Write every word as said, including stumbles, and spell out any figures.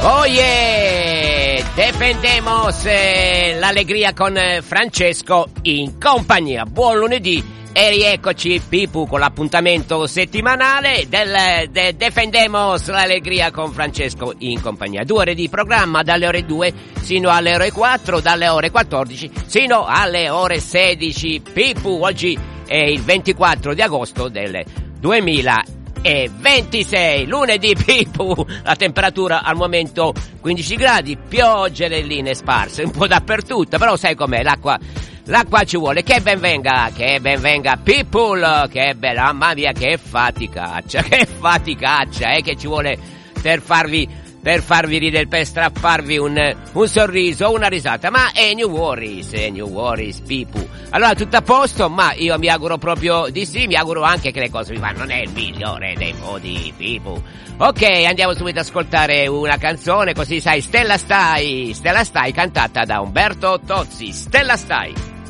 Oh yeah! Defendemos eh, l'allegria con eh, Francesco in compagnia. Buon lunedì e rieccoci Pipu con l'appuntamento settimanale del de, Defendemos l'allegria con Francesco in compagnia. Due ore di programma dalle ore due sino alle ore quattro, dalle ore quattordici sino alle ore sedici. Pipu, oggi è il ventiquattro di agosto del duemilaventisei, lunedì. Pipu, la temperatura al momento quindici gradi, pioggerelline sparse un po' dappertutto, però sai com'è, l'acqua l'acqua ci vuole. Che ben venga, che ben venga People, che bella, mamma mia, che faticaccia, che faticaccia, eh, che ci vuole per farvi per farvi ridere, per strapparvi un, un sorriso, una risata. Ma è new worries, è new worries, Pipu. Allora, tutto a posto, ma io mi auguro proprio di sì, mi auguro anche che le cose vi vanno nel migliore dei modi, Pipu. Ok, andiamo subito ad ascoltare una canzone, così sai, Stella Stai, Stella Stai, cantata da Umberto Tozzi. Stella Stai.